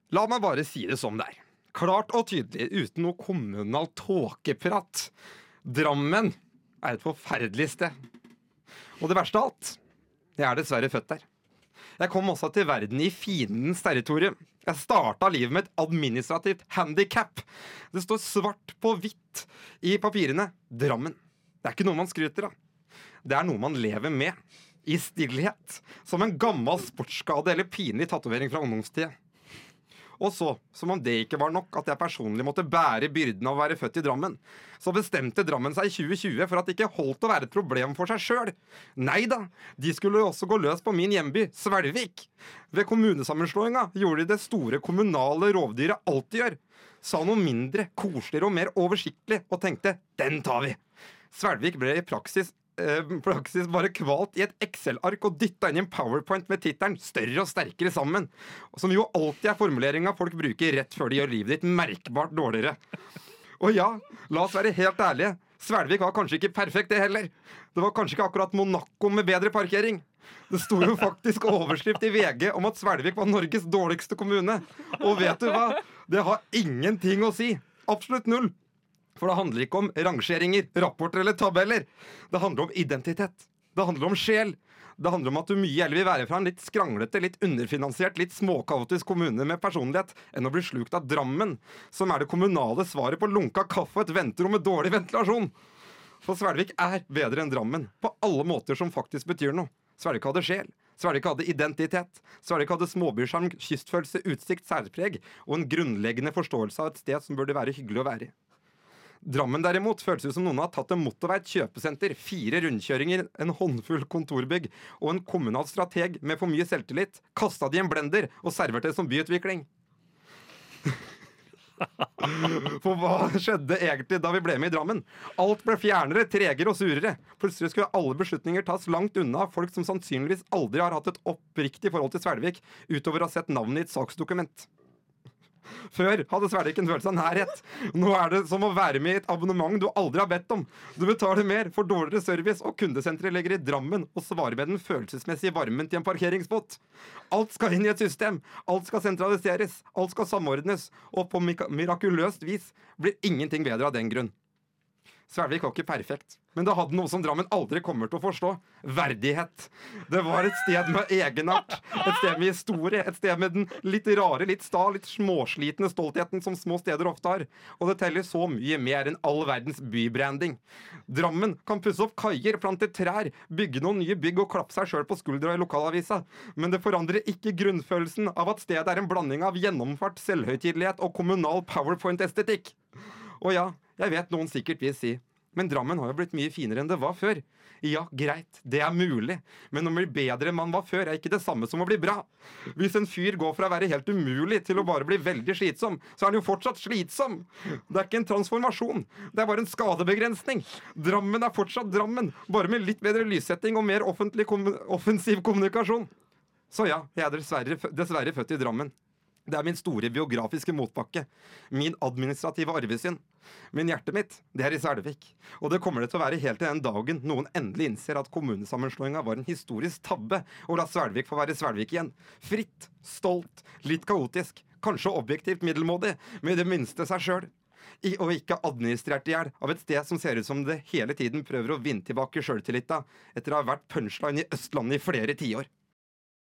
La meg bare si det som det er. Klart og tydelig, uten noe kommunal tåkeprat. Drammen er et forferdelig sted. Og det verste av alt, jeg er dessverre født der. Jeg kom også til verden i fiendens territorium. Jeg startet livet med et administrativt handicap. Det står svart på hvitt i papirene. Drammen. Det er ikke noe man skryter av. Det er noe man lever med. I stillhet. Som en gammel sportsskade eller pinlig tatovering fra ungdomstiden. Og så, som om det ikke var nok at jeg personlig måtte bære byrden av å være født i Drammen, så bestemte Drammen seg i 2020 for at det ikke holdt å være et problem for seg selv. Neida, de skulle også gå løs på min hjemby, Svelvik. Ved kommunesammenslåinga gjorde de det store kommunale rovdyret alltid gjør. Sa noe mindre, koseligere og mer oversiktlig, og tenkte, den tar vi. Svelvik ble i praksis bare kvalt i et Excel-ark og dyttet inn i en PowerPoint med tittelen «Større og sterkere sammen», som jo alltid er formuleringen folk bruker rett før de gjør livet ditt merkbart dårligere. Og ja, la oss være helt ærlige, Svelvik var kanskje ikke perfekt det heller. Det var kanskje ikke akkurat Monaco med bedre parkering. Det sto jo faktisk overskrift i VG om at Svelvik var Norges dårligste kommune. Og vet du hva? Det har ingenting å si. Absolutt null. For det handler ikke om rangeringer, rapporter eller tabeller. Det handler om identitet. Det handler om sjel. Det handler om at du mye heller vil være fra en litt skranglete, litt underfinansiert, litt småkaotisk kommune med personlighet, enn å bli slukt av Drammen, som er det kommunale svaret på lunka kaffe og et venterom med dårlig ventilasjon. For Svelvik er bedre enn Drammen, på alle måter som faktisk betyr noe. Svelvik hadde sjel. Svelvik hadde identitet. Svelvik hadde småbysjarm, kystfølelse, utsikt, særpreg og en grunnleggende forståelse av et sted som burde være hyggelig å være i. Drammen derimot føles ut som noen har tatt en motorvei, et kjøpesenter, 4 rundkjøringer, en håndfull kontorbygg og en kommunal strateg med for mye selvtillit, kastet de i en blender og serverte det som byutvikling. For hva skjedde egentlig da vi ble med i Drammen? Alt ble fjernere, tregere og surere. Plutselig skulle alle beslutninger tas langt unna folk som sannsynligvis aldri har hatt et oppriktig forhold til Svelvik, utover å ha sett navnet i et saksdokument. Før hadde Svelvik en følelse av nærhet. Nå er det som å være med i et abonnement du aldri har bedt om. Du betaler mer for dårligere service, og kundesenteret ligger i Drammen og svarer med den følelsesmessige varmen til en parkeringsbåt. Alt skal inn i et system. Alt skal sentraliseres. Alt skal samordnes. Og på mirakuløst vis blir ingenting bedre av den grunn. Svelvik var ikke perfekt, men det hadde noe som Drammen aldri kommer til å forstå. Verdighet. Det var et sted med egenart, et sted med historie, et sted med den litt rare, litt sta, litt småslitne stoltheten som små steder ofte har. Og det teller så mye mer enn all verdens bybranding. Drammen kan pusse opp kaier, plante trær, bygge noen nye bygg og klappe seg selv på skuldra i lokalavisa. Men det forandrer ikke grunnfølelsen av at stedet er en blanding av gjennomfart, selvhøytidelighet og kommunal PowerPoint-estetikk. Og ja, jeg vet noen sikkert vil si, men Drammen har jo blitt mye finere enn det var før. Ja, greit, det er mulig, men å bli bedre enn man var før er ikke det samme som å bli bra. Hvis en fyr går fra å være helt umulig til å bare bli veldig slitsom, så er han jo fortsatt slitsom. Det er ikke en transformasjon, det er bare en skadebegrensning. Drammen er fortsatt Drammen, bare med litt bedre lyssetting og mer offensiv kommunikasjon. Så ja, jeg er dessverre født i Drammen. Det er min store biografiske motbakke. Min administrative arvesynd. Men hjertet mitt, det er i Svelvik. Og det kommer det til å være helt til den dagen noen endelig innser at kommunesammenslåinga var en historisk tabbe, og la Svelvik få være Svelvik igjen. Fritt, stolt, litt kaotisk, kanskje objektivt middelmådig, med det minste seg sjøl. Og ikke administrert i hjel av et sted som ser ut som det hele tiden prøver å vinne tilbake sjøltillita etter å ha vært punchline i Østlandet i flere tiår.